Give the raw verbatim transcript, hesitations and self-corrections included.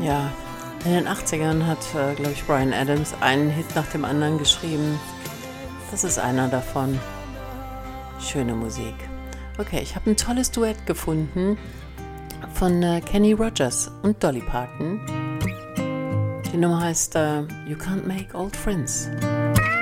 Ja, in den achtzigern hat, äh, glaube ich, Bryan Adams einen Hit nach dem anderen geschrieben. Das ist einer davon. Schöne Musik. Okay, ich habe ein tolles Duett gefunden von äh, Kenny Rogers und Dolly Parton. Die Nummer heißt äh, You Can't Make Old Friends.